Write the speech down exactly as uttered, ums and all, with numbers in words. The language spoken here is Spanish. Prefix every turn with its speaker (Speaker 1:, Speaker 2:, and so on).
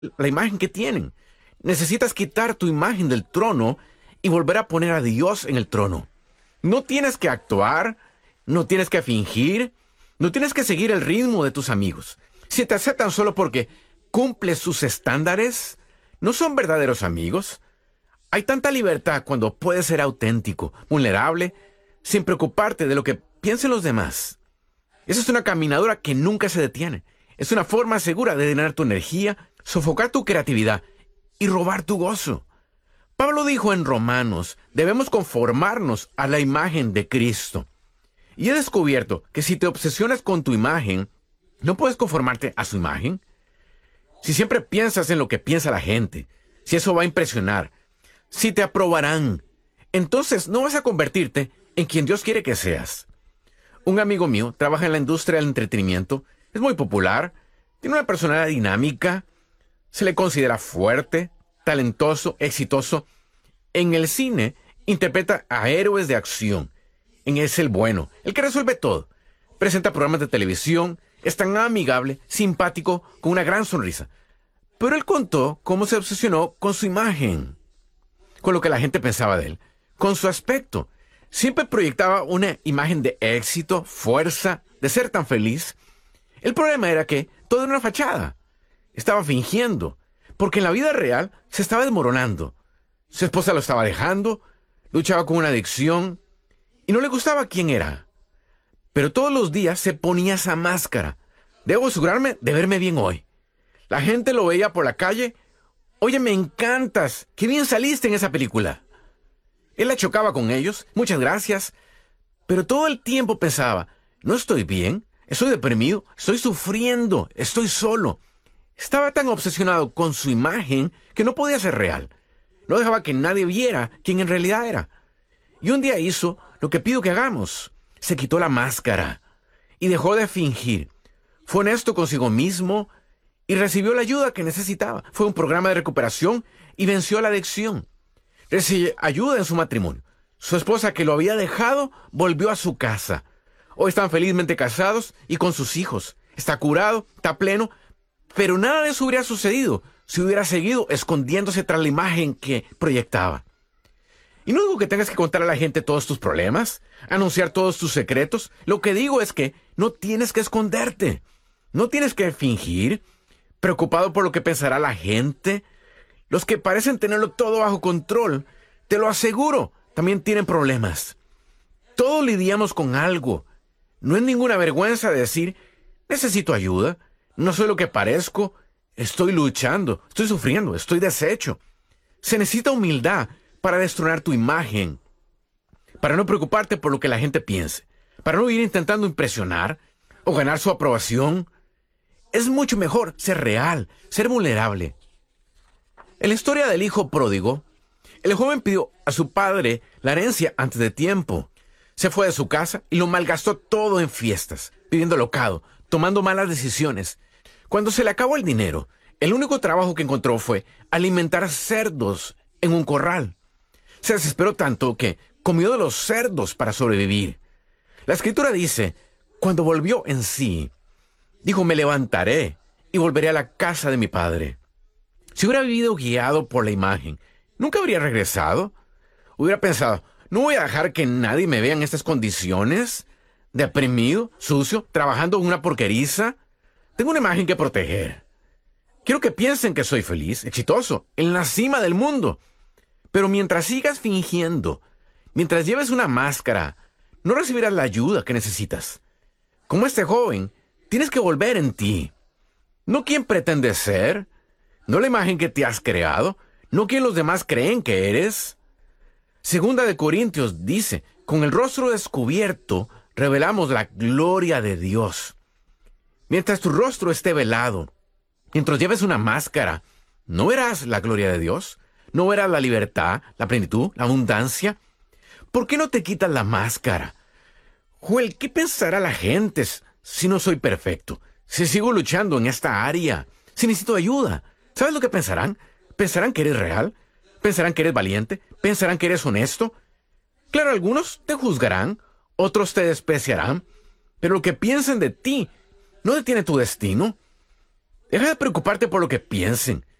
Speaker 1: la imagen que tienen. Necesitas quitar tu imagen del trono y volver a poner a Dios en el trono. No tienes que actuar, no tienes que fingir, no tienes que seguir el ritmo de tus amigos. Si te aceptan solo porque cumples sus estándares, no son verdaderos amigos. Hay tanta libertad cuando puedes ser auténtico, vulnerable, sin preocuparte de lo que piensen los demás. Esa es una caminadora que nunca se detiene. Es una forma segura de drenar tu energía, sofocar tu creatividad y robar tu gozo. Pablo dijo en Romanos, debemos conformarnos a la imagen de Cristo. Y he descubierto que si te obsesionas con tu imagen, no puedes conformarte a su imagen. Si siempre piensas en lo que piensa la gente, si eso va a impresionar, si te aprobarán, entonces no vas a convertirte en quien Dios quiere que seas. Un amigo mío trabaja en la industria del entretenimiento, es muy popular, tiene una personalidad dinámica, se le considera fuerte, talentoso, exitoso. En el cine interpreta a héroes de acción. En él es el bueno, el que resuelve todo. Presenta programas de televisión, es tan amigable, simpático, con una gran sonrisa. Pero él contó cómo se obsesionó con su imagen, con lo que la gente pensaba de él, con su aspecto. Siempre proyectaba una imagen de éxito, fuerza, de ser tan feliz. El problema era que todo era una fachada. Estaba fingiendo, porque en la vida real se estaba desmoronando. Su esposa lo estaba dejando, luchaba con una adicción y no le gustaba quién era. Pero todos los días se ponía esa máscara. Debo asegurarme de verme bien hoy. La gente lo veía por la calle. Oye, me encantas. Qué bien saliste en esa película. Él la chocaba con ellos. Muchas gracias. Pero todo el tiempo pensaba, no estoy bien, estoy deprimido, estoy sufriendo, estoy solo. Estaba tan obsesionado con su imagen que no podía ser real. No dejaba que nadie viera quién en realidad era. Y un día hizo lo que pido que hagamos. Se quitó la máscara y dejó de fingir. Fue honesto consigo mismo y recibió la ayuda que necesitaba. Fue a un programa de recuperación y venció la adicción. Recibió ayuda en su matrimonio. Su esposa, que lo había dejado, volvió a su casa. Hoy están felizmente casados y con sus hijos. Está curado, está pleno, pero nada de eso hubiera sucedido si hubiera seguido escondiéndose tras la imagen que proyectaba. Y no digo que tengas que contar a la gente todos tus problemas, anunciar todos tus secretos. Lo que digo es que no tienes que esconderte. No tienes que fingir, preocupado por lo que pensará la gente. Los que parecen tenerlo todo bajo control, te lo aseguro, también tienen problemas. Todos lidiamos con algo. No es ninguna vergüenza decir, necesito ayuda, no soy lo que parezco, estoy luchando, estoy sufriendo, estoy deshecho. Se necesita humildad para destronar tu imagen, para no preocuparte por lo que la gente piense, para no ir intentando impresionar o ganar su aprobación. Es mucho mejor ser real, ser vulnerable. En la historia del hijo pródigo, el joven pidió a su padre la herencia antes de tiempo. Se fue de su casa y lo malgastó todo en fiestas, viviendo locado, tomando malas decisiones. Cuando se le acabó el dinero, el único trabajo que encontró fue alimentar cerdos en un corral. Se desesperó tanto que comió de los cerdos para sobrevivir. La escritura dice, cuando volvió en sí, dijo, me levantaré y volveré a la casa de mi padre. Si hubiera vivido guiado por la imagen, ¿nunca habría regresado? Hubiera pensado, no voy a dejar que nadie me vea en estas condiciones, deprimido, sucio, trabajando en una porqueriza. Tengo una imagen que proteger. Quiero que piensen que soy feliz, exitoso, en la cima del mundo. Pero mientras sigas fingiendo, mientras lleves una máscara, no recibirás la ayuda que necesitas. Como este joven, tienes que volver en ti. No quien pretendes ser, no la imagen que te has creado, no quien los demás creen que eres. Segunda de Corintios dice, con el rostro descubierto, revelamos la gloria de Dios. Mientras tu rostro esté velado, mientras lleves una máscara, ¿no verás la gloria de Dios? ¿No verás la libertad, la plenitud, la abundancia? ¿Por qué no te quitas la máscara? Joel, ¿qué pensará la gente si no soy perfecto? Si sigo luchando en esta área, si necesito ayuda. ¿Sabes lo que pensarán? ¿Pensarán que eres real? ¿Pensarán que eres valiente? ¿Pensarán que eres honesto? Claro, algunos te juzgarán, otros te despreciarán, pero lo que piensen de ti no detiene tu destino. Deja de preocuparte por lo que piensen.